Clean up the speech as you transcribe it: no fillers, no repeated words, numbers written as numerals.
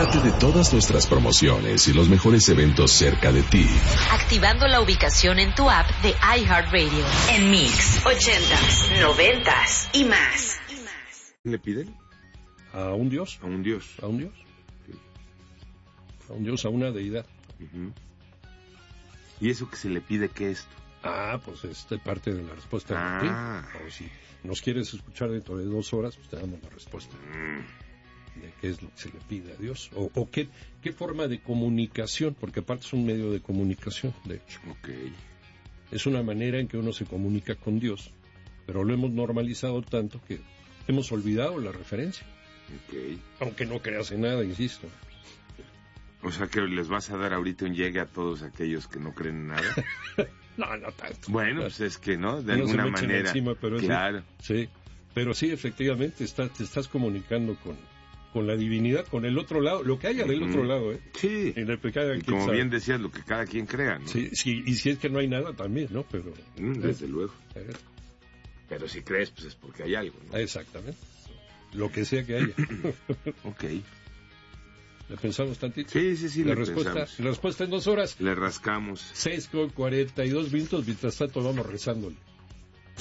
Entérate de todas nuestras promociones y los mejores eventos cerca de ti. Activando la ubicación en tu app de iHeartRadio. En Mix, 80s, 90s y más. ¿Le piden? A un dios. A un dios. A un dios. A un dios, a una deidad. Uh-huh. ¿Y eso que se le pide qué es esto? Pues es parte de la respuesta. O si nos quieres escuchar dentro de 2 horas, pues te damos la respuesta. De qué es lo que se le pide a Dios. O qué forma de comunicación, porque aparte es un medio de comunicación, de hecho. Okay. Es una manera en que uno se comunica con Dios, pero lo hemos normalizado tanto que hemos olvidado la referencia. Okay. Aunque no creas en nada, insisto. O sea que les vas a dar ahorita un llegue a todos aquellos que no creen en nada. No tanto. Bueno, pues es que, ¿no? De alguna manera. Encima, pero claro. Sí, pero sí, efectivamente, te estás comunicando con la divinidad, con el otro lado, lo que haya del otro lado, ¿eh? Sí. Y como sabe. bien decías, lo que cada quien crea, ¿no? Sí, y si es que no hay nada también, ¿no? Pero desde luego. Pero si crees, pues es porque hay algo, ¿no? Exactamente. Lo que sea que haya. Ok. ¿Le pensamos tantito? Sí, la le respuesta, pensamos. La respuesta en 2 horas. Le rascamos. 6:42 minutos, mientras tanto vamos rezándole.